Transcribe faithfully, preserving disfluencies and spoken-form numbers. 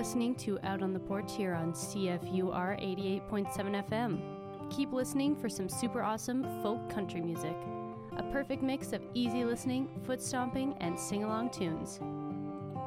listening to Out on the Porch here on C F U R eighty-eight point seven F M. Keep listening for some super awesome folk country music. A perfect mix of easy listening, foot stomping, and sing-along tunes.